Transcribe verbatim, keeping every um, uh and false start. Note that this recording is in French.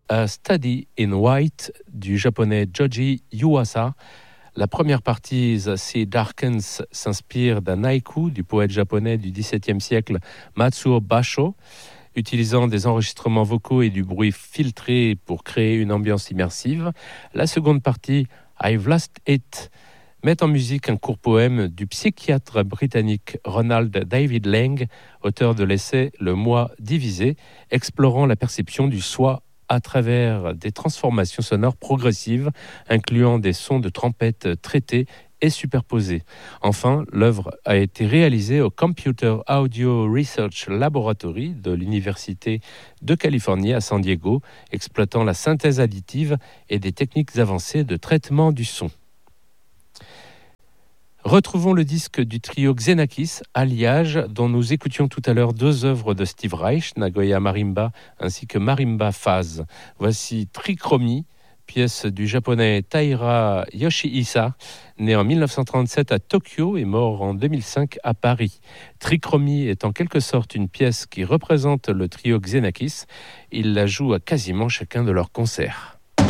A Study in White du japonais Joji Yuasa. La première partie, The Sea Darkens, s'inspire d'un haïku du poète japonais du dix-septième siècle Matsuo Basho, utilisant des enregistrements vocaux et du bruit filtré pour créer une ambiance immersive. La seconde partie, I've Lost It, met en musique un court poème du psychiatre britannique Ronald David Lang, auteur de l'essai Le Moi divisé, explorant la perception du soi à travers des transformations sonores progressives, incluant des sons de trompette traités et superposés. Enfin, l'œuvre a été réalisée au Computer Audio Research Laboratory de l'Université de Californie à San Diego, exploitant la synthèse additive et des techniques avancées de traitement du son. Retrouvons le disque du trio Xenakis, Alliage, dont nous écoutions tout à l'heure deux œuvres de Steve Reich, Nagoya Marimba ainsi que Marimba Phase. Voici Trichromie, pièce du japonais Taira Yoshihisa, né en mille neuf cent trente-sept à Tokyo et mort en deux mille cinq à Paris. Trichromie est en quelque sorte une pièce qui représente le trio Xenakis. Ils la jouent à quasiment chacun de leurs concerts.